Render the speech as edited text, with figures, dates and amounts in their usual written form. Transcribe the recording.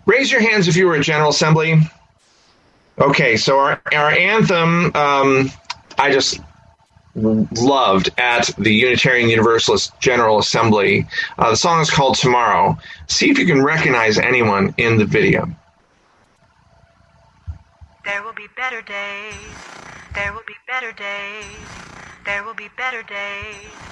Raise your hands if you were at General Assembly. Okay, so our anthem, I just loved at the Unitarian Universalist General Assembly. The song is called Tomorrow. See if you can recognize anyone in the video. There will be better days. There will be better days. There will be better days.